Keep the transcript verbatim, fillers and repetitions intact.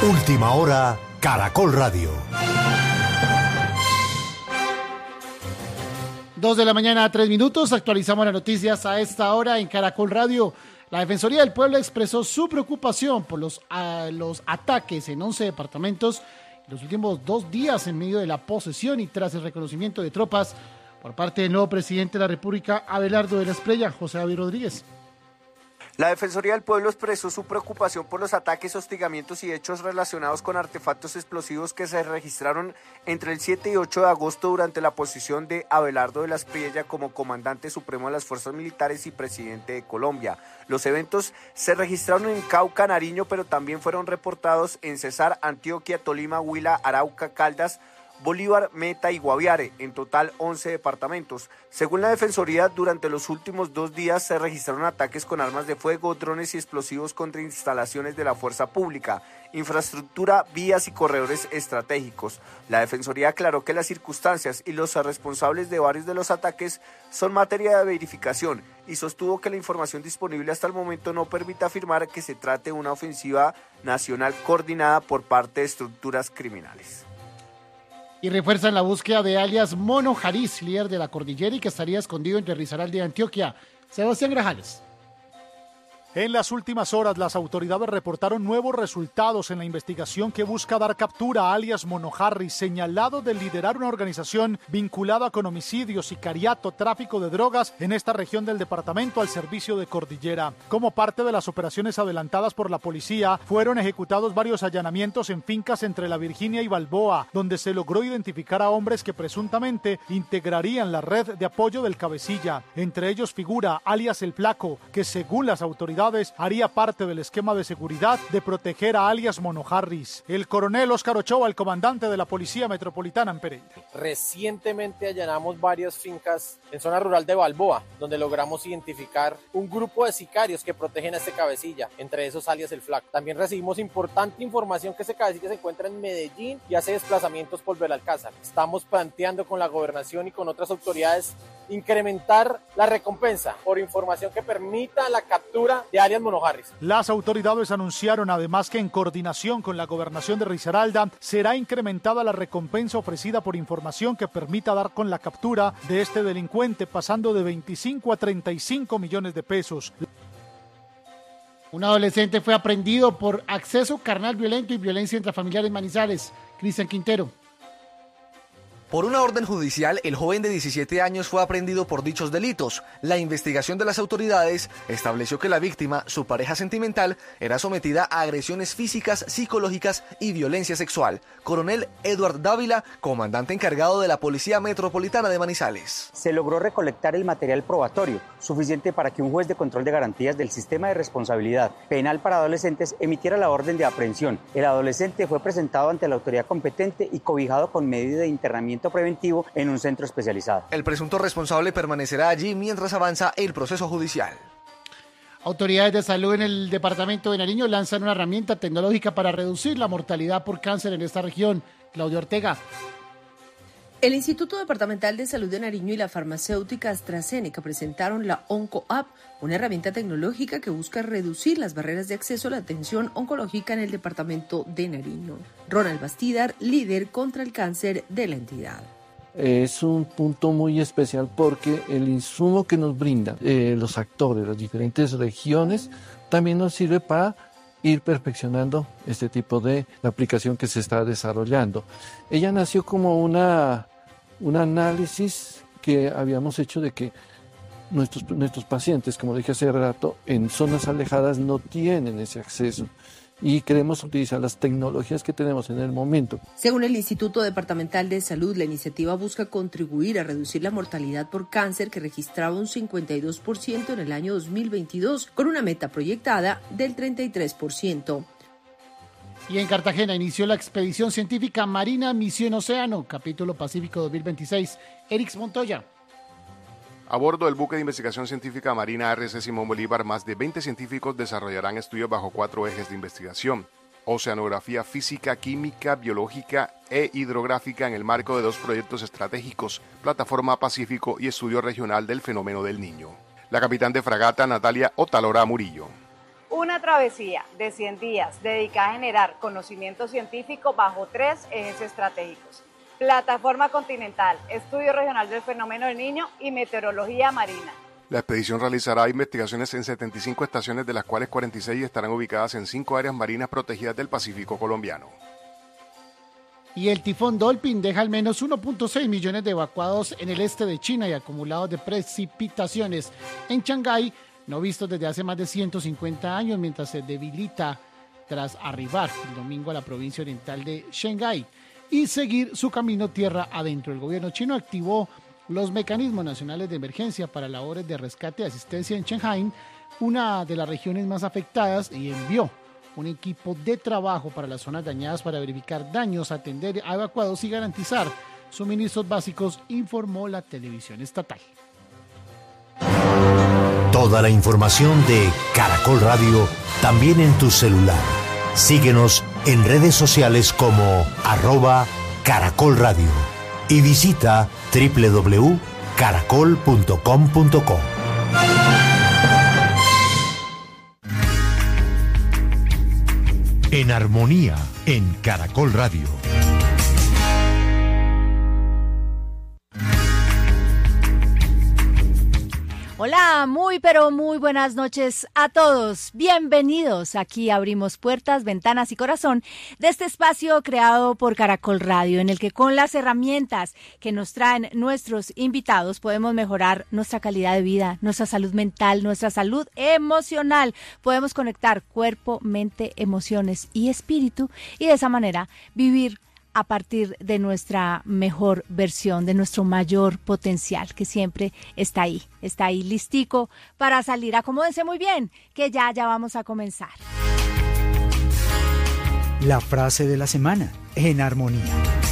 Última hora, Caracol Radio. Dos de la mañana, tres minutos. Actualizamos las noticias a esta hora en Caracol Radio. La Defensoría del Pueblo expresó su preocupación por los, uh, los ataques en once departamentos en los últimos dos días en medio de la posesión y tras el reconocimiento de tropas por parte del nuevo presidente de la República, Abelardo de la Espriella. José David Rodríguez. La Defensoría del Pueblo expresó su preocupación por los ataques, hostigamientos y hechos relacionados con artefactos explosivos que se registraron entre el siete y ocho de agosto durante la posición de Abelardo de la Espriella como comandante supremo de las fuerzas militares y presidente de Colombia. Los eventos se registraron en Cauca, Nariño, pero también fueron reportados en Cesar, Antioquia, Tolima, Huila, Arauca, Caldas, Bolívar, Meta y Guaviare, en total once departamentos. Según la Defensoría, durante los últimos dos días se registraron ataques con armas de fuego, drones y explosivos contra instalaciones de la fuerza pública, infraestructura, vías y corredores estratégicos. La Defensoría aclaró que las circunstancias y los responsables de varios de los ataques son materia de verificación y sostuvo que la información disponible hasta el momento no permite afirmar que se trate de una ofensiva nacional coordinada por parte de estructuras criminales. Y refuerzan la búsqueda de alias Mono Jariz, líder de la cordillera y que estaría escondido entre Risaralda y Antioquia. Sebastián Grajales. En las últimas horas, las autoridades reportaron nuevos resultados en la investigación que busca dar captura a alias Mono Harris, señalado de liderar una organización vinculada con homicidios, sicariato, tráfico de drogas en esta región del departamento al servicio de Cordillera. Como parte de las operaciones adelantadas por la policía, fueron ejecutados varios allanamientos en fincas entre La Virginia y Balboa, donde se logró identificar a hombres que presuntamente integrarían la red de apoyo del cabecilla. Entre ellos figura alias El Flaco, que según las autoridades haría parte del esquema de seguridad de proteger a alias Mono Harris. El coronel Óscar Ochoa, el comandante de la Policía Metropolitana en Pereira. Recientemente allanamos varias fincas en zona rural de Balboa, donde logramos identificar un grupo de sicarios que protegen a este cabecilla, entre esos alias El Flaco. También recibimos importante información que ese cabecilla se encuentra en Medellín y hace desplazamientos por Belalcázar. Estamos planteando con la gobernación y con otras autoridades incrementar la recompensa por información que permita la captura de alias Mono Harris. Las autoridades anunciaron además que en coordinación con la gobernación de Risaralda será incrementada la recompensa ofrecida por información que permita dar con la captura de este delincuente, pasando de veinticinco a treinta y cinco millones de pesos. Un adolescente fue aprehendido por acceso carnal violento y violencia intrafamiliar en Manizales. Cristian Quintero. Por una orden judicial, el joven de diecisiete años fue aprehendido por dichos delitos. La investigación de las autoridades estableció que la víctima, su pareja sentimental, era sometida a agresiones físicas, psicológicas y violencia sexual. Coronel Eduard Dávila, comandante encargado de la Policía Metropolitana de Manizales. Se logró recolectar el material probatorio, suficiente para que un juez de control de garantías del sistema de responsabilidad penal para adolescentes emitiera la orden de aprehensión. El adolescente fue presentado ante la autoridad competente y cobijado con medida de internamiento preventivo en un centro especializado. El presunto responsable permanecerá allí mientras avanza el proceso judicial. Autoridades de salud en el departamento de Nariño lanzan una herramienta tecnológica para reducir la mortalidad por cáncer en esta región. Claudio Ortega. El Instituto Departamental de Salud de Nariño y la farmacéutica AstraZeneca presentaron la OncoApp, una herramienta tecnológica que busca reducir las barreras de acceso a la atención oncológica en el departamento de Nariño. Ronald Bastidar, líder contra el cáncer de la entidad. Es un punto muy especial porque el insumo que nos brindan eh, los actores, las diferentes regiones, también nos sirve para ir perfeccionando este tipo de aplicación que se está desarrollando. Ella nació como una, un análisis que habíamos hecho de que nuestros, nuestros pacientes, como dije hace rato, en zonas alejadas no tienen ese acceso. Y queremos utilizar las tecnologías que tenemos en el momento. Según el Instituto Departamental de Salud, la iniciativa busca contribuir a reducir la mortalidad por cáncer que registraba un cincuenta y dos por ciento en el año dos mil veintidós, con una meta proyectada del treinta y tres por ciento. Y en Cartagena inició la expedición científica Marina Misión Océano, capítulo Pacífico dos mil veintiséis. Erix Montoya. A bordo del buque de investigación científica Marina R C Simón Bolívar, más de veinte científicos desarrollarán estudios bajo cuatro ejes de investigación: oceanografía física, química, biológica e hidrográfica en el marco de dos proyectos estratégicos, Plataforma Pacífico y Estudio Regional del Fenómeno del Niño. La capitán de fragata Natalia Otalora Murillo. Una travesía de cien días dedicada a generar conocimiento científico bajo tres ejes estratégicos: plataforma continental, estudio regional del fenómeno del Niño y meteorología marina. La expedición realizará investigaciones en setenta y cinco estaciones, de las cuales cuarenta y seis estarán ubicadas en cinco áreas marinas protegidas del Pacífico colombiano. Y el tifón Dolphin deja al menos uno punto seis millones de evacuados en el este de China y acumulados de precipitaciones en Shanghái, no vistos desde hace más de ciento cincuenta años, mientras se debilita tras arribar el domingo a la provincia oriental de Shanghái y seguir su camino tierra adentro. El gobierno chino activó los mecanismos nacionales de emergencia para labores de rescate y asistencia en Shanghái, una de las regiones más afectadas, y envió un equipo de trabajo para las zonas dañadas para verificar daños, atender a evacuados y garantizar suministros básicos, informó la televisión estatal. Toda la información de Caracol Radio también en tu celular. Síguenos en redes sociales como arroba Caracol Radio y visita doble u doble u doble u punto caracol punto com punto co. En armonía en Caracol Radio. Hola, muy pero muy buenas noches a todos. Bienvenidos. Aquí abrimos puertas, ventanas y corazón de este espacio creado por Caracol Radio, en el que con las herramientas que nos traen nuestros invitados podemos mejorar nuestra calidad de vida, nuestra salud mental, nuestra salud emocional. Podemos conectar cuerpo, mente, emociones y espíritu y de esa manera vivir a partir de nuestra mejor versión, de nuestro mayor potencial, que siempre está ahí, está ahí listico para salir. Acomódense muy bien, que ya, ya vamos a comenzar. La frase de la semana, en armonía.